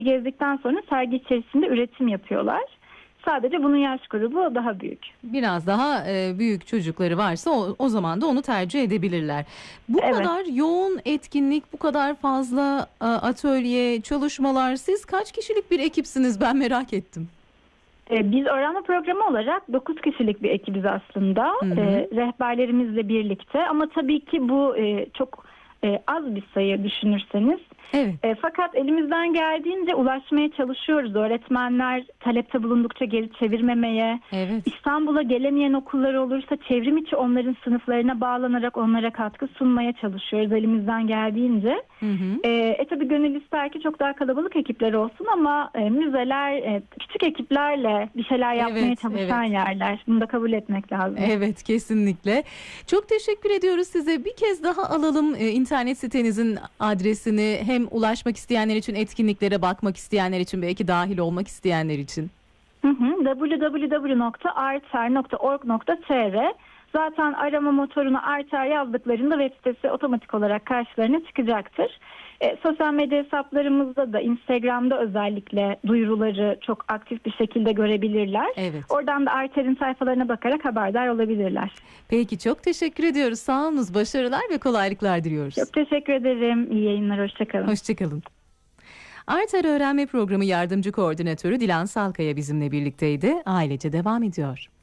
gezdikten sonra sergi içerisinde üretim yapıyorlar. Sadece bunun yaş grubu daha büyük. Biraz daha büyük çocukları varsa o zaman da onu tercih edebilirler. Bu Evet. kadar yoğun etkinlik, bu kadar fazla atölye, çalışmalar. Siz kaç kişilik bir ekipsiniz, ben merak ettim. Biz öğrenme programı olarak 9 kişilik bir ekibiz aslında. Hı hı. Rehberlerimizle birlikte ama tabii ki bu çok az bir sayı düşünürseniz. Evet. Fakat elimizden geldiğince ulaşmaya çalışıyoruz. Öğretmenler talepte bulundukça geri çevirmemeye, Evet. İstanbul'a gelemeyen okullar olursa çevrim içi onların sınıflarına bağlanarak onlara katkı sunmaya çalışıyoruz elimizden geldiğince. Hı hı. Tabii gönül ister ki çok daha kalabalık ekipler olsun ama müzeler küçük ekiplerle bir şeyler yapmaya Evet, çalışan evet. yerler. Bunu da kabul etmek lazım. Evet, kesinlikle. Çok teşekkür ediyoruz size. Bir kez daha alalım internet sitenizin adresini. Hem ulaşmak isteyenler için, etkinliklere bakmak isteyenler için, belki dahil olmak isteyenler için. www.arter.org.tr. Zaten arama motoruna Arter yazdıklarında web sitesi otomatik olarak karşılarına çıkacaktır. Sosyal medya hesaplarımızda da, Instagram'da özellikle duyuruları çok aktif bir şekilde görebilirler. Evet. Oradan da Arter'in sayfalarına bakarak haberdar olabilirler. Peki, çok teşekkür ediyoruz. Sağ olunuz, başarılar ve kolaylıklar diliyoruz. Çok teşekkür ederim. İyi yayınlar, hoşçakalın. Hoşçakalın. Arter Öğrenme Programı Yardımcı Koordinatörü Dilan Salkaya bizimle birlikteydi. Ailece devam ediyor.